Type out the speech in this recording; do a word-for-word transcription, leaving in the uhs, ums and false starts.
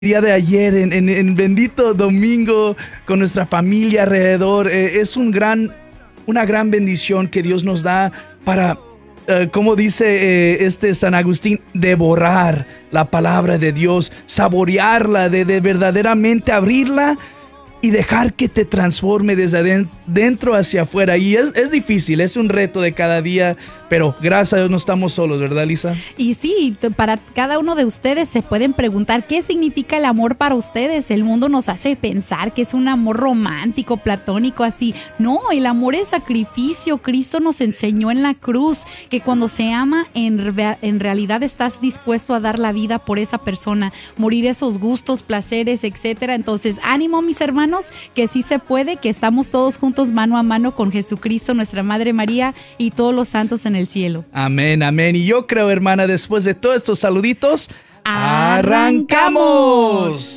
día de ayer, en, en, en bendito domingo, con nuestra familia alrededor. Eh, es un gran, una gran bendición que Dios nos da para, eh, como dice eh, este San Agustín, devorar la palabra de Dios, saborearla, de, de verdaderamente abrirla y dejar que te transforme desde adentro hacia afuera. Y es, es difícil, es un reto de cada día, pero gracias a Dios no estamos solos, ¿verdad, Lisa? Y sí, para cada uno de ustedes se pueden preguntar qué significa el amor para ustedes. El mundo nos hace pensar que es un amor romántico, platónico, así. No, el amor es sacrificio. Cristo nos enseñó en la cruz que cuando se ama, en, en realidad estás dispuesto a dar la vida por esa persona, morir esos gustos, placeres, etcétera. Entonces, ánimo, mis hermanos, que sí se puede, que estamos todos juntos mano a mano con Jesucristo, nuestra Madre María y todos los santos en el cielo. Amén, amén. Y yo creo, hermana, después de todos estos saluditos, ¡arrancamos!